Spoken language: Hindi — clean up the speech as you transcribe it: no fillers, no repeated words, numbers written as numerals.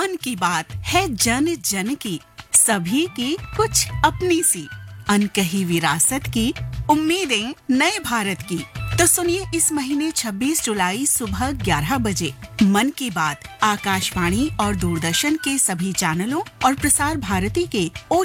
मन की बात है जन जन की, सभी की कुछ अपनी सी, अनकही विरासत की, उम्मीदें नए भारत की। तो सुनिए इस महीने 26 जुलाई सुबह 11 बजे मन की बात आकाशवाणी और दूरदर्शन के सभी चैनलों और प्रसार भारती के